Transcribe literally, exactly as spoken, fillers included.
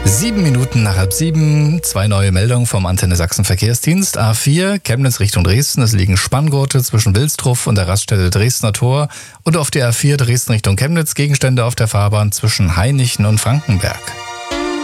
Sieben Minuten nach halb sieben, zwei neue Meldungen vom Antenne Sachsen Verkehrsdienst. A vier, Chemnitz Richtung Dresden. Es liegen Spanngurte zwischen Wilstruff und der Raststätte Dresdner Tor. Und auf der A vier Dresden Richtung Chemnitz Gegenstände auf der Fahrbahn zwischen Hainichen und Frankenberg.